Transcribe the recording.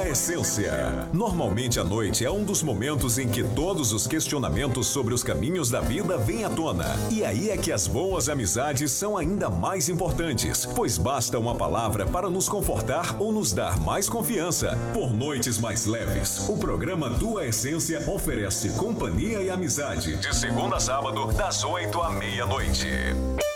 Tua Essência. Normalmente à noite é um dos momentos em que todos os questionamentos sobre os caminhos da vida vêm à tona. E aí é que as boas amizades são ainda mais importantes, pois basta uma palavra para nos confortar ou nos dar mais confiança. Por noites mais leves, o programa Tua Essência oferece companhia e amizade, de segunda a sábado, das 8 à meia-noite.